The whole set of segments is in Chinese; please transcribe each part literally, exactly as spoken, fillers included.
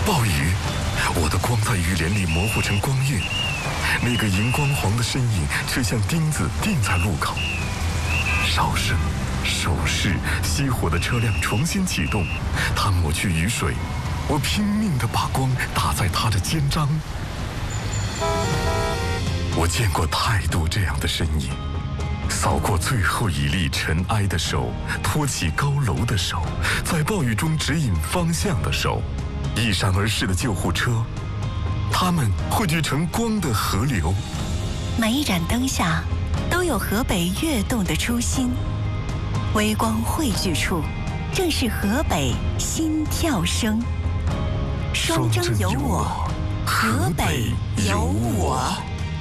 暴雨，我的光在雨帘里模糊成光晕，那个荧光黄的身影却像钉子钉在路口。哨声、手势，熄火的车辆重新启动，它抹去雨水，我拼命地把光打在它的肩章。我见过太多这样的身影，扫过最后一粒尘埃的手，托起高楼的手，在暴雨中指引方向的手，一闪而逝的救护车，它们汇聚成光的河流。 每一盏灯下都有河北跃动的初心，微光汇聚处，正是河北心跳声。双征有我，河北有我。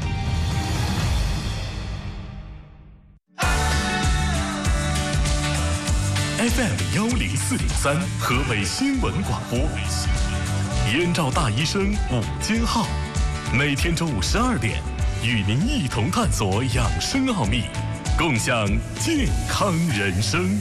F M 幺零四点三，河北新闻广播，燕赵大医生午间号，每天中午十二点，与您一同探索养生奥秘，共享健康人生。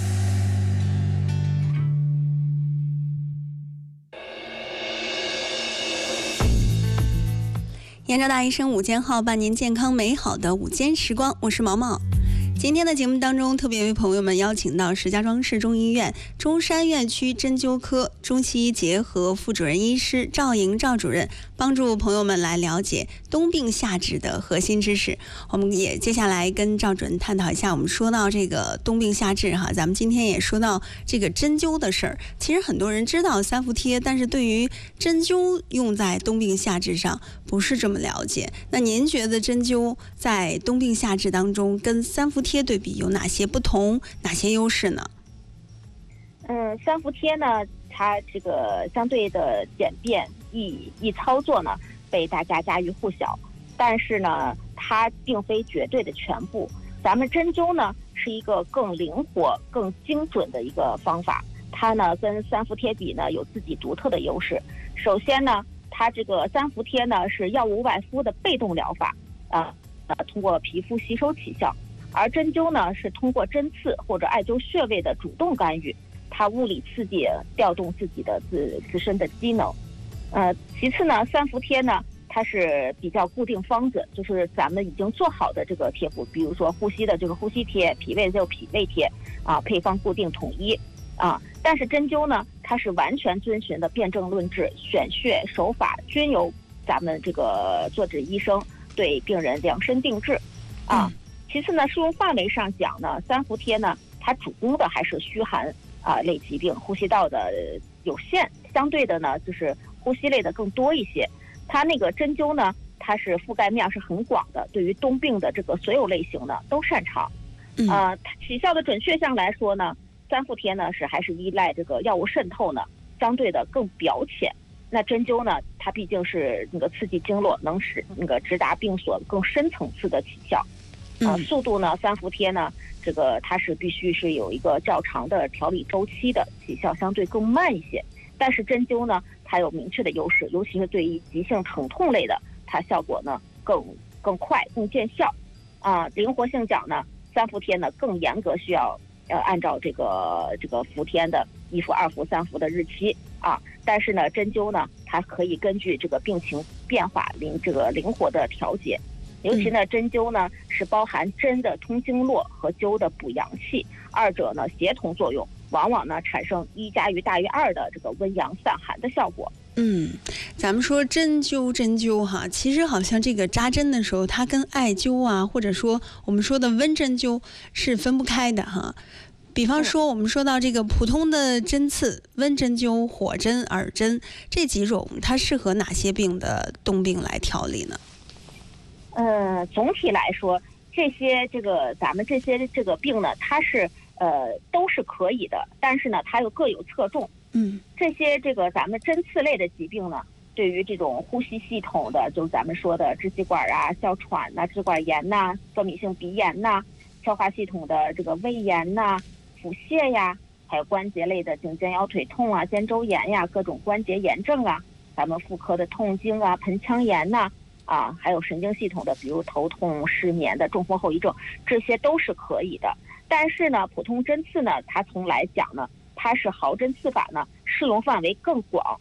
燕赵大医生午间号，伴您健康美好的午间时光，我是毛毛。今天的节目当中，特别为朋友们邀请到石家庄市中医院中山院区针灸科中西医结合副主任医师赵莹赵主任，帮助朋友们来了解冬病夏治的核心知识。我们也接下来跟赵主任探讨一下，我们说到这个冬病夏治哈，咱们今天也说到这个针灸的事儿。其实很多人知道三伏贴，但是对于针灸用在冬病夏治上不是这么了解。那您觉得针灸在冬病夏治当中跟三伏贴对比有哪些不同，哪些优势呢？ 嗯，三伏贴呢，它这个相对的简便易易操作呢，被大家家喻户晓。但是呢，它并非绝对的全部。咱们针灸呢，是一个更灵活、更精准的一个方法。它呢，跟三伏贴比呢，有自己独特的优势。首先呢，它这个三伏贴呢，是药物外敷的被动疗法，啊呃，通过皮肤吸收起效。而针灸呢，是通过针刺或者艾灸穴位的主动干预，它物理刺激调动自己的自自身的机能。呃，其次呢，三伏贴呢，它是比较固定方子，就是咱们已经做好的这个贴布，比如说呼吸的这个呼吸贴，脾胃的这个脾胃贴，啊，配方固定统一，啊。但是针灸呢，它是完全遵循的辨证论治，选穴手法均由咱们这个坐诊医生对病人量身定制，啊。嗯，其次呢，适用范围上讲呢，三伏贴呢，它主攻的还是虚寒啊、呃、类疾病，呼吸道的有限，相对的呢，就是呼吸类的更多一些。它那个针灸呢，它是覆盖面是很广的，对于冬病的这个所有类型呢都擅长。呃，起效的准确上来说呢，三伏贴呢是还是依赖这个药物渗透呢，相对的更表浅。那针灸呢，它毕竟是那个刺激经络，能使那个直达病所更深层次的起效。啊，速度呢，三伏贴呢，这个它是必须是有一个较长的调理周期的，起效相对更慢一些。但是针灸呢，它有明确的优势，尤其是对于急性疼痛类的，它效果呢更更快、更见效。啊，灵活性讲呢，三伏贴呢更严格需要呃按照这个这个伏天的一伏、二伏、三伏的日期啊。但是呢，针灸呢，它可以根据这个病情变化灵这个灵活的调节。尤其呢，针灸呢是包含针的通经络和灸的补阳气，二者呢协同作用，往往呢产生一加于大于二的这个温阳散寒的效果。 嗯，咱们说针灸针灸哈，其实好像这个扎针的时候，它跟艾灸啊，或者说我们说的温针灸是分不开的哈。比方说，我们说到这个普通的针刺、温针灸、火针、耳针这几种，它适合哪些病的冬病来调理呢？ 呃，总体来说，这些这个咱们这些这个病呢，它是呃都是可以的，但是呢，它又各有侧重。 嗯， 这些这个咱们针刺类的疾病呢，对于这种呼吸系统的，就是咱们说的支气管啊、哮喘呐、支管炎呐、过敏性鼻炎呐、消化系统的这个胃炎呐、腹泻呀，还有关节类的颈肩腰腿痛啊、肩周炎呀、各种关节炎症啊，咱们妇科的痛经啊、盆腔炎呐。啊，还有神经系统的，比如头痛、失眠的中风后遗症，这些都是可以的。但是呢，普通针刺呢，它从来讲呢，它是毫针刺法呢，适用范围更广，